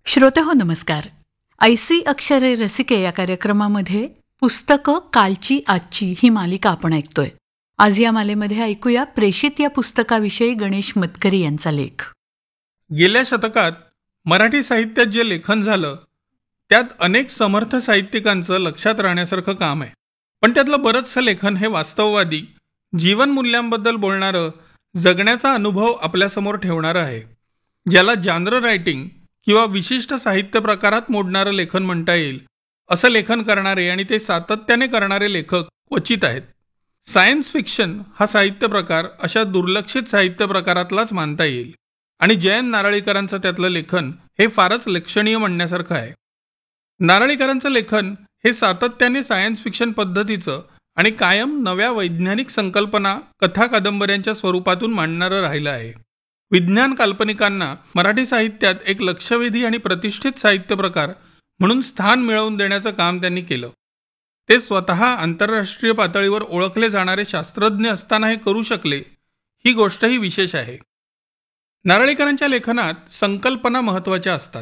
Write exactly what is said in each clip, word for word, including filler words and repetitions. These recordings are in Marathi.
श्रोते हो नमस्कार. ऐसी अक्षरे रसिके या कार्यक्रमामध्ये पुस्तकं कालची आजची ही मालिका आपण ऐकतोय. आज या मालेमध्ये ऐकूया प्रेषित या पुस्तकाविषयी गणेश मतकरी यांचा लेख. गेल्या शतकात मराठी साहित्यात जे लेखन झालं त्यात अनेक समर्थ साहित्यिकांचं लक्षात राहण्यासारखं काम आहे. पण त्यातलं बरंचसं लेखन हे वास्तववादी, जीवनमूल्यांबद्दल बोलणारं, जगण्याचा अनुभव आपल्यासमोर ठेवणारं आहे. ज्याला जॉनर रायटिंग किंवा विशिष्ट साहित्य प्रकारात मोडणारं लेखन म्हणता येईल असं लेखन करणारे आणि ते सातत्याने करणारे लेखक क्वचित आहेत. सायन्स फिक्शन हा साहित्य प्रकार अशा दुर्लक्षित साहित्य प्रकारातलाच मानता येईल आणि जयंत नारळीकरांचं त्यातलं लेखन हे फारच लक्षणीय म्हणण्यासारखं आहे. नारळीकरांचं लेखन हे सातत्याने सायन्स फिक्शन पद्धतीचं आणि कायम नव्या वैज्ञानिक संकल्पना कथा कादंबऱ्यांच्या स्वरूपातून मांडणारं राहिलं आहे. विज्ञान काल्पनिकांना मराठी साहित्यात एक लक्षवेधी आणि प्रतिष्ठित साहित्य प्रकार म्हणून स्थान मिळवून देण्याचं काम त्यांनी केलं. ते स्वतः आंतरराष्ट्रीय पातळीवर ओळखले जाणारे शास्त्रज्ञ असताना हे करू शकले, ही गोष्टही विशेष आहे. नारळीकरांच्या लेखनात संकल्पना महत्त्वाच्या असतात.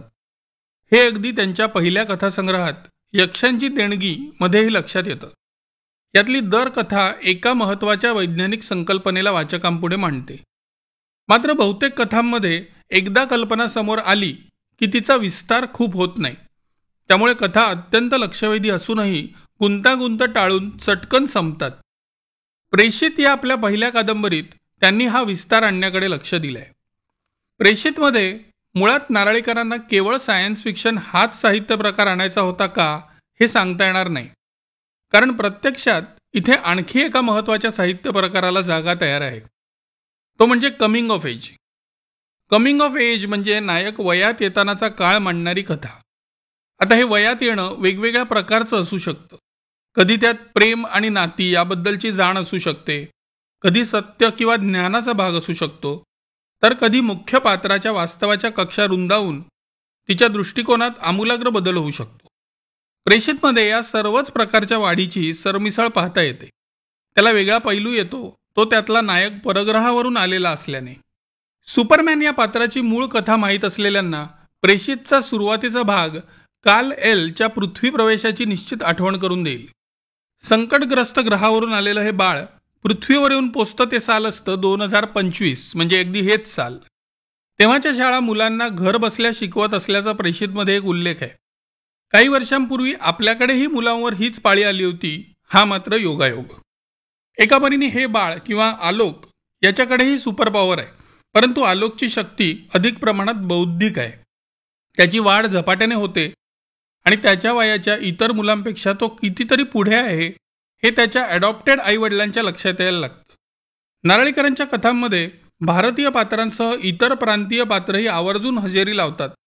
हे अगदी त्यांच्या पहिल्या कथासंग्रहात यक्षांची देणगी मध्येही लक्षात येतं. यातली दर कथा एका महत्त्वाच्या वैज्ञानिक संकल्पनेला वाचकांपुढे मांडते. मात्र बहुतेक कथांमध्ये एकदा कल्पना समोर आली की तिचा विस्तार खूप होत नाही. त्यामुळे कथा अत्यंत लक्षवेधी असूनही गुंतागुंत टाळून चटकन संपतात. प्रेषित या आपल्या पहिल्या कादंबरीत त्यांनी हा विस्तार आणण्याकडे लक्ष दिलंय. प्रेषितमध्ये मुळात नारळीकरांना केवळ सायन्स फिक्शन हाच साहित्य प्रकार आणायचा होता का हे सांगता येणार नाही. कारण प्रत्यक्षात इथे आणखी एका महत्त्वाच्या साहित्य प्रकाराला जागा तयार आहे. तो म्हणजे coming of age. Coming of age म्हणजे नायक वयात येतानाचा काळ मांडणारी कथा. आता हे वयात येणं वेगवेगळ्या प्रकारचं असू शकतं. कधी त्यात प्रेम आणि नाती याबद्दलची जाण असू शकते, कधी सत्य किंवा ज्ञानाचा भाग असू शकतो, तर कधी मुख्य पात्राच्या वास्तवाच्या कक्षा रुंदावून तिच्या दृष्टिकोनात आमूलाग्र बदल होऊ शकतो. प्रेषितमध्ये या सर्वच प्रकारच्या वाढीची सरमिसळ पाहता येते. त्याला वेगळा पैलू येतो, तो त्यातला नायक परग्रहावरून आलेला असल्याने. सुपरमॅन या पात्राची मूळ कथा माहीत असलेल्यांना प्रेषितचा सुरुवातीचा भाग काल एलच्या पृथ्वी प्रवेशाची निश्चित आठवण करून देईल. संकटग्रस्त ग्रहावरून आलेलं हे बाळ पृथ्वीवर येऊन पोचतं ते साल असतं दोन हजार पंचवीस, म्हणजे अगदी हेच साल. तेव्हाच्या शाळा मुलांना घर बसल्या शिकवत असल्याचा प्रेषितमध्ये एक उल्लेख आहे. काही वर्षांपूर्वी आपल्याकडेही मुलांवर हीच पाळी आली होती, हा मात्र योगायोग. एका परीने हे बाळ किंवा आलोक याच्याकडेही सुपर पॉवर आहे, परंतु आलोकची शक्ती अधिक प्रमाणात बौद्धिक आहे. त्याची वाढ झपाट्याने होते आणि त्याच्या वयाच्या इतर मुलांपेक्षा तो कितीतरी पुढे आहे हे त्याच्या ॲडॉप्टेड आईवडिलांच्या लक्षात यायला लागतं. नारळीकरांच्या कथांमध्ये भारतीय पात्रांसह इतर प्रांतीय पात्रही आवर्जून हजेरी लावतात